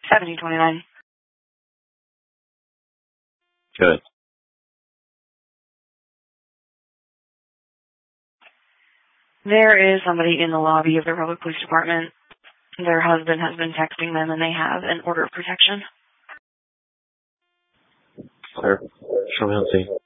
7029. Good. There is somebody in the lobby of the Republic Police Department. Their husband has been texting them, and they have an order of protection. Clear. Show me on scene.